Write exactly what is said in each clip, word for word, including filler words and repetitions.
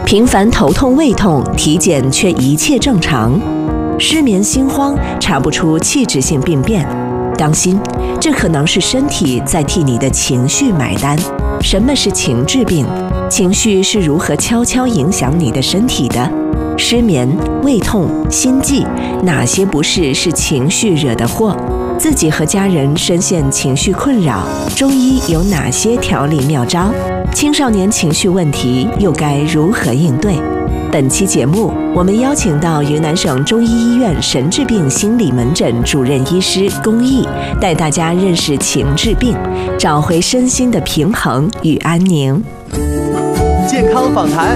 频繁头痛、胃痛，体检却一切正常；失眠、心慌，查不出器质性病变。当心，这可能是身体在替你的情绪买单。什么是情志病？情绪是如何悄悄影响你的身体的？失眠、胃痛、心悸，哪些不适是情绪惹的祸？自己和家人深陷情绪困扰，中医有哪些调理妙招？青少年情绪问题又该如何应对？本期节目，我们邀请到云南省中医医院神志病心理门诊主任医师龚毅，带大家认识情志病，找回身心的平衡与安宁。 健康访谈。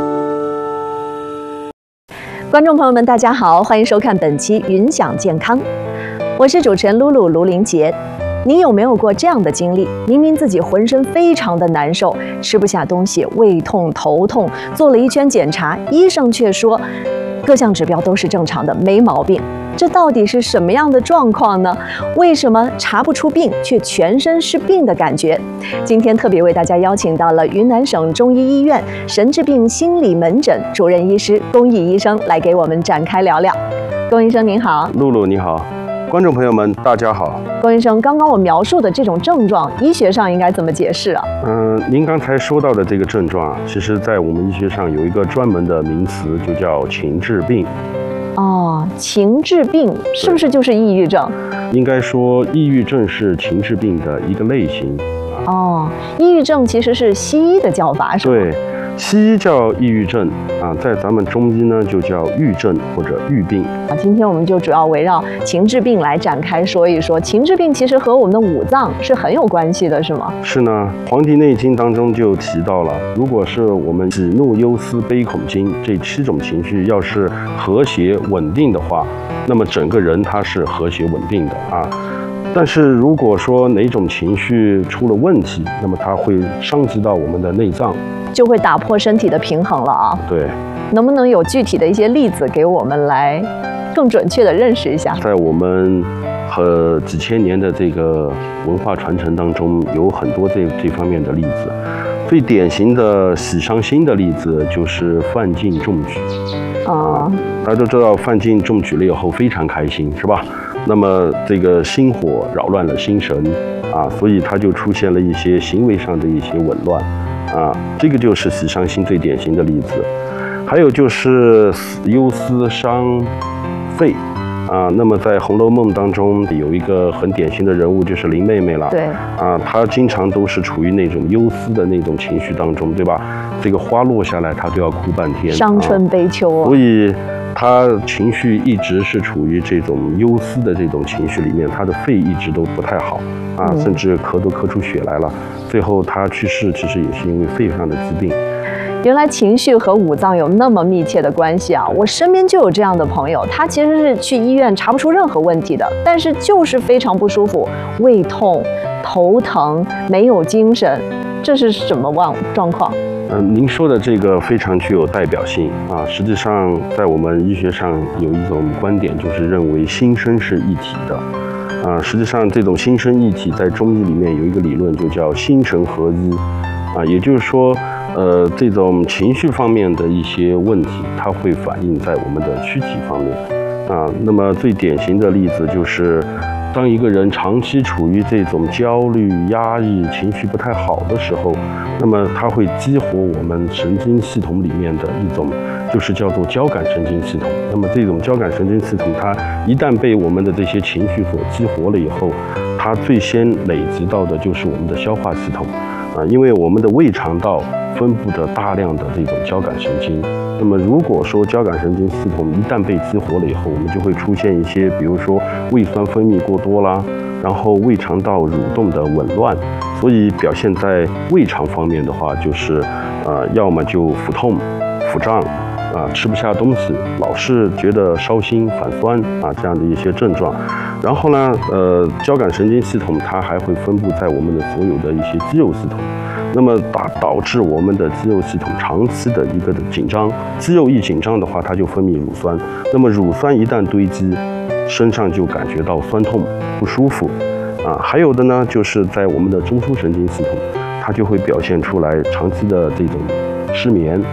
观众朋友们，大家好，欢迎收看本期云享健康，我是主持人露露卢林杰。你有没有过这样的经历？明明自己浑身非常的难受，吃不下东西，胃痛、头痛，做了一圈检查，医生却说各项指标都是正常的，没毛病。这到底是什么样的状况呢？为什么查不出病，却全身是病的感觉？今天特别为大家邀请到了云南省中医医院神志病心理门诊主任医师龚毅医生来给我们展开聊聊。龚医生您好。 露露你好，观众朋友们大家好。 龚医生，刚刚我描述的这种症状，医学上应该怎么解释啊？ 嗯、呃，您刚才说到的这个症状啊，其实在我们医学上有一个专门的名词，就叫情志病。 哦，情志病是不是就是抑郁症？ 应该说，抑郁症是情志病的一个类型。 哦，抑郁症其实是西医的叫法，是吗？ 对，西医叫抑郁症啊，在咱们中医呢就叫郁症或者郁病。 啊，今天我们就主要围绕情志病来展开说一说。情志病其实和我们的五脏是很有关系的，是吗？ 是呢，《黄帝内经》当中就提到了，如果是我们喜怒忧思悲恐惊这七种情绪要是和谐稳定的话，那么整个人他是和谐稳定的啊。但是如果说哪种情绪出了问题，那么它会伤及到我们的内脏， 就会打破身体的平衡了啊。 对， 能不能有具体的一些例子给我们来更准确的认识一下？ 在我们和几千年的这个文化传承当中，有很多这这方面的例子。最典型的喜伤心的例子就是范进中举啊、嗯， 大家都知道范进中举了以后非常开心，是吧？那么这个心火扰乱了心神啊，所以他就出现了一些行为上的一些紊乱啊，这个就是喜伤心最典型的例子。还有就是忧思伤肺啊，那么在《红楼梦》当中有一个很典型的人物就是林妹妹了， 对啊，她经常都是处于那种忧思的那种情绪当中，对吧？这个花落下来，她都要哭半天， 伤春悲秋啊。 所以她情绪一直是处于这种忧思的这种情绪里面，她的肺一直都不太好啊， 嗯、 甚至咳都咳出血来了。最后她去世，其实也是因为肺上的疾病。 原来情绪和五脏有那么密切的关系啊！我身边就有这样的朋友，他其实是去医院查不出任何问题的，但是就是非常不舒服，胃痛、头疼、没有精神，这是什么状状况？ 嗯、呃，您说的这个非常具有代表性啊！实际上，在我们医学上有一种观点，就是认为心身是一体的。啊，实际上这种心身一体在中医里面有一个理论，就叫心神合一。啊，也就是说，呃，这种情绪方面的一些问题，它会反映在我们的躯体方面。啊，那么最典型的例子就是，当一个人长期处于这种焦虑、压抑、情绪不太好的时候，那么它会激活我们神经系统里面的一种，就是叫做交感神经系统。那么这种交感神经系统，它一旦被我们的这些情绪所激活了以后，它最先累积到的就是我们的消化系统。啊，因为我们的胃肠道分布着大量的这种交感神经，那么如果说交感神经系统一旦被激活了以后，我们就会出现一些，比如说胃酸分泌过多啦，然后胃肠道蠕动的紊乱，所以表现在胃肠方面的话，就是呃，要么就腹痛、腹胀。啊，吃不下东西，老是觉得烧心、反酸啊，这样的一些症状。然后呢，呃，交感神经系统它还会分布在我们的所有的一些肌肉系统，那么导导致我们的肌肉系统长期的一个的紧张，肌肉一紧张的话，它就分泌乳酸，那么乳酸一旦堆积，身上就感觉到酸痛不舒服啊。还有的呢，就是在我们的中枢神经系统，它就会表现出来长期的这种失眠。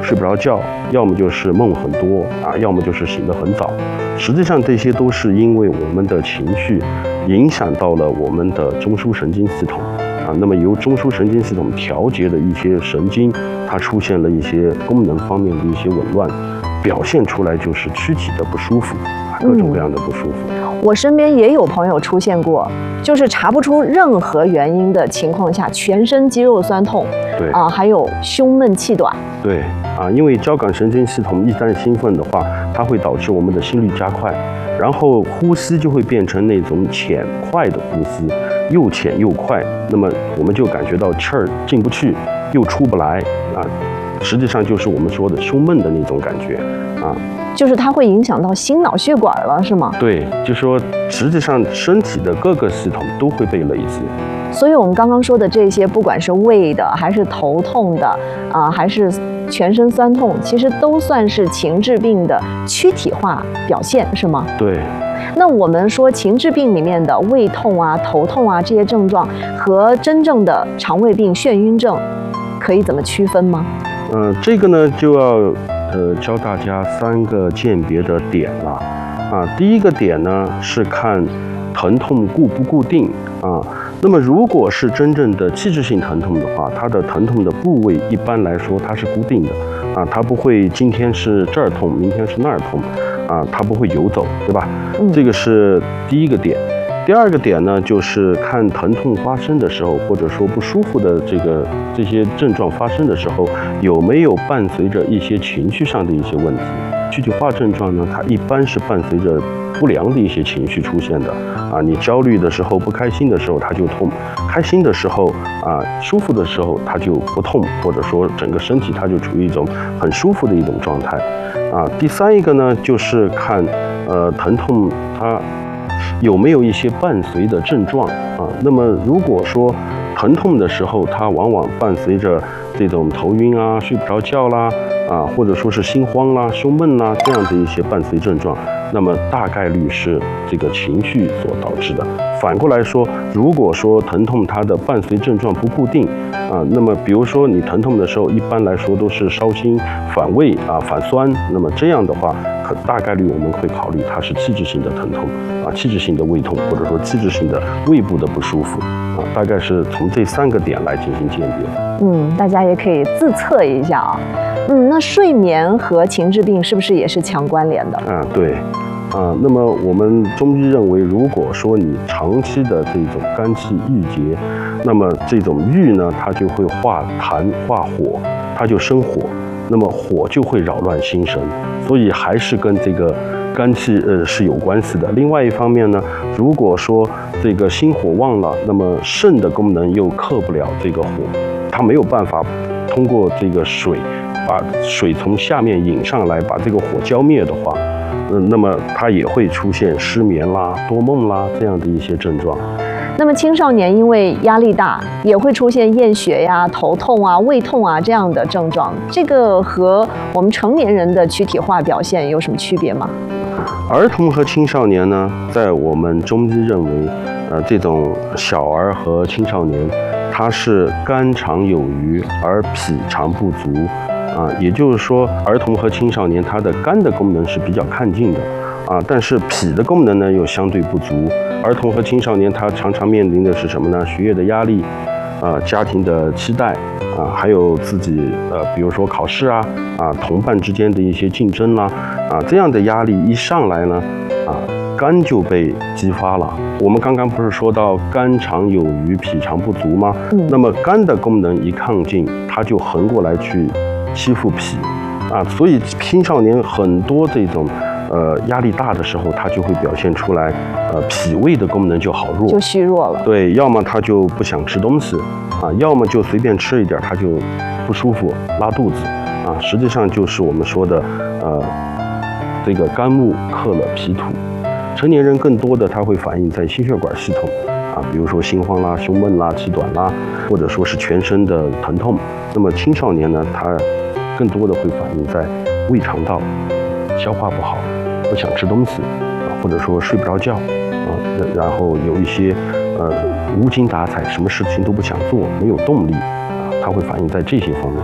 睡不着觉，要么就是梦很多啊，要么就是醒得很早。实际上这些都是因为我们的情绪影响到了我们的中枢神经系统啊，那么由中枢神经系统调节的一些神经，它出现了一些功能方面的一些紊乱，表现出来就是躯体的不舒服啊，各种各样的不舒服。 嗯我身边也有朋友出现过，就是查不出任何原因的情况下，全身肌肉酸痛， 对啊，还有胸闷气短。 对啊，因为交感神经系统一旦兴奋的话，它会导致我们的心率加快，然后呼吸就会变成那种浅快的呼吸，又浅又快，那么我们就感觉到气儿进不去，又出不来啊，实际上就是我们说的胸闷的那种感觉啊。 就是它会影响到心脑血管了，是吗？ 对，就说实际上身体的各个系统都会被累积。 所以我们刚刚说的这些，不管是胃的，还是头痛的，啊、还是全身酸痛，其实都算是情志病的躯体化表现，是吗？ 对。 那我们说情志病里面的胃痛啊、头痛啊这些症状，和真正的肠胃病、眩晕症，可以怎么区分吗？ 嗯、呃，这个呢就要。呃，教大家三个鉴别的点了，啊，第一个点呢是看疼痛固不固定啊。那么如果是真正的器质性疼痛的话，它的疼痛的部位一般来说它是固定的，啊，它不会今天是这儿痛，明天是那儿痛，啊，它不会游走，对吧？嗯，这个是第一个点。第二个点呢，就是看疼痛发生的时候，或者说不舒服的这个这些症状发生的时候，有没有伴随着一些情绪上的一些问题。躯体化症状呢，它一般是伴随着不良的一些情绪出现的啊。你焦虑的时候、不开心的时候它就痛，开心的时候啊、舒服的时候它就不痛，或者说整个身体它就处于一种很舒服的一种状态啊。第三一个呢，就是看呃疼痛它有没有一些伴随的症状啊？那么如果说疼痛的时候，它往往伴随着这种头晕啊、睡不着觉啦啊，或者说是心慌啦、胸闷啦这样的一些伴随症状，那么大概率是这个情绪所导致的。反过来说，如果说疼痛它的伴随症状不固定啊，那么比如说你疼痛的时候，一般来说都是烧心、反胃啊、反酸，那么这样的话，可大概率我们会考虑它是器质性的疼痛啊，器质性的胃痛，或者说器质性的胃部的不舒服啊，大概是从这三个点来进行鉴别。 嗯，大家也可以自测一下啊。嗯，那睡眠和情志病是不是也是强关联的？ 啊，对。啊，那么我们中医认为，如果说你长期的这种肝气郁结，那么这种郁呢，它就会化痰化火，它就生火，那么火就会扰乱心神，所以还是跟这个肝气呃是有关系的。另外一方面呢，如果说这个心火旺了，那么肾的功能又克不了这个火，它没有办法通过这个水把水从下面引上来，把这个火浇灭的话。嗯，那么它也会出现失眠啦、多梦啦这样的一些症状。 那么青少年因为压力大，也会出现厌学呀、头痛啊、胃痛啊这样的症状。这个和我们成年人的躯体化表现有什么区别吗？ 儿童和青少年呢，在我们中医认为，呃，这种小儿和青少年，它是肝常有余而脾常不足。啊，也就是说，儿童和青少年他的肝的功能是比较亢进的，啊，但是脾的功能呢又相对不足。儿童和青少年他常常面临的是什么呢？学业的压力，啊，家庭的期待，啊，还有自己呃，比如说考试啊，啊，同伴之间的一些竞争啦，啊，这样的压力一上来呢，啊，肝就被激发了。我们刚刚不是说到肝常有余，脾常不足吗？嗯，那么肝的功能一亢进，它就横过来去欺负脾，啊，所以青少年很多这种，呃，压力大的时候，他就会表现出来，呃，脾胃的功能就好弱， 就虚弱了。 对，要么他就不想吃东西，啊，要么就随便吃一点，他就不舒服，拉肚子，啊，实际上就是我们说的，呃，这个肝木克了脾土。成年人更多的它会反映在心血管系统，啊，比如说心慌啦、胸闷啦、气短啦，或者说是全身的疼痛。那么青少年呢，它更多的会反映在胃肠道，消化不好，不想吃东西，啊，或者说睡不着觉，啊，然后有一些呃无精打采，什么事情都不想做，没有动力，啊，它会反映在这些方面。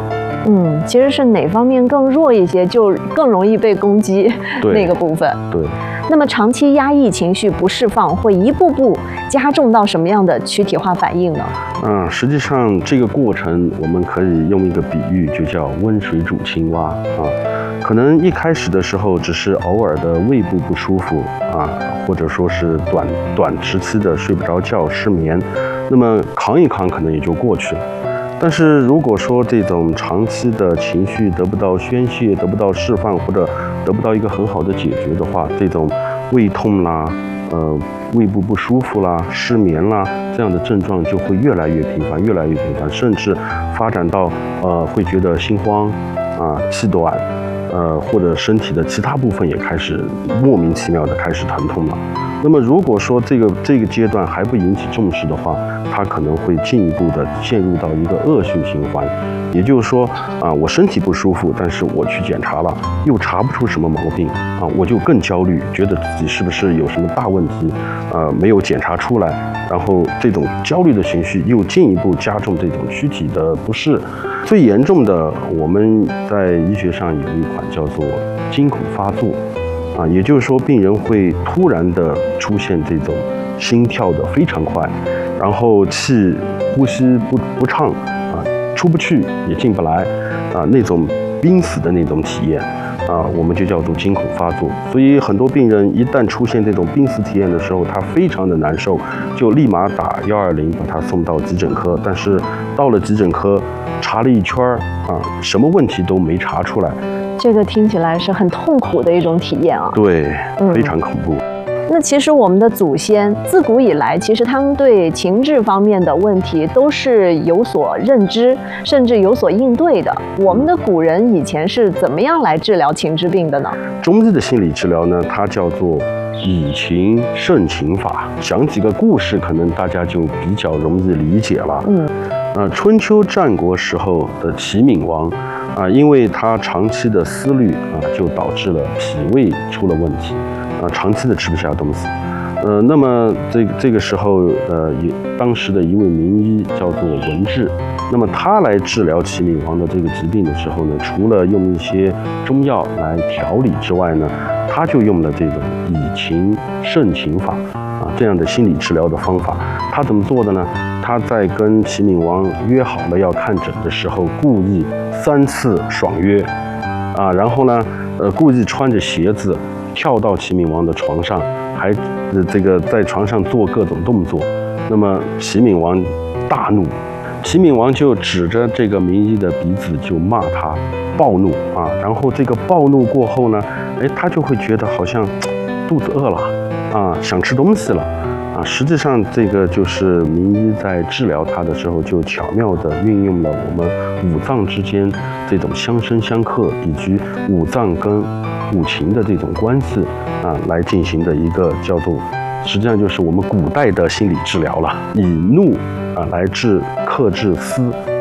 嗯，其实是哪方面更弱一些，就更容易被攻击那个部分。 对。 那么长期压抑情绪不释放，会一步步加重到什么样的躯体化反应呢？ 嗯，实际上这个过程我们可以用一个比喻，就叫温水煮青蛙啊。可能一开始的时候只是偶尔的胃部不舒服啊，或者说是短短时期的睡不着觉、失眠，那么扛一扛可能也就过去了。但是如果说这种长期的情绪得不到宣泄、得不到释放，或者得不到一个很好的解决的话，这种胃痛啦、呃胃部不舒服啦、失眠啦这样的症状就会越来越频繁、越来越频繁，甚至发展到呃会觉得心慌啊、气短，呃或者身体的其他部分也开始莫名其妙的开始疼痛了。那么如果说这个这个阶段还不引起重视的话，它可能会进一步的陷入到一个恶性循环。也就是说啊，我身体不舒服，但是我去检查了，又查不出什么毛病啊，我就更焦虑，觉得自己是不是有什么大问题，呃，没有检查出来，然后这种焦虑的情绪又进一步加重这种躯体的不适。最严重的，我们在医学上有一款叫做惊恐发作。啊，也就是说，病人会突然的出现这种心跳的非常快，然后气呼吸不不畅啊，出不去也进不来啊，那种濒死的那种体验啊，我们就叫做惊恐发作。所以很多病人一旦出现这种濒死体验的时候，他非常的难受，就立马打幺二零把他送到急诊科。但是到了急诊科，查了一圈啊，什么问题都没查出来。 这个听起来是很痛苦的一种体验啊！ 对，非常恐怖。 嗯、那其实我们的祖先自古以来，其实他们对情志方面的问题都是有所认知，甚至有所应对的。我们的古人以前是怎么样来治疗情志病的呢？ 中医的心理治疗呢，它叫做以情胜情法。讲几个故事，可能大家就比较容易理解了。嗯，呃，春秋战国时候的齐闵王。啊，因为他长期的思虑啊，就导致了脾胃出了问题，啊，长期的吃不下东西。呃，那么这个这个时候，呃，也当时的一位名医叫做文治，那么他来治疗齐闵王的这个疾病的时候呢，除了用一些中药来调理之外呢，他就用了这种以情胜情法啊这样的心理治疗的方法。他怎么做的呢？他在跟齐闵王约好了要看诊的时候，故意三次爽约，啊，然后呢，呃，故意穿着鞋子跳到齐闵王的床上，还呃这个在床上做各种动作。那么齐闵王大怒，齐闵王就指着这个名医的鼻子就骂他，暴怒啊。然后这个暴怒过后呢，哎，他就会觉得好像肚子饿了啊，想吃东西了。啊，实际上这个就是名医在治疗他的时候，就巧妙地运用了我们五脏之间这种相生相克，以及五脏跟五情的这种关系啊，来进行的一个叫做，实际上就是我们古代的心理治疗了，以怒啊来治克制思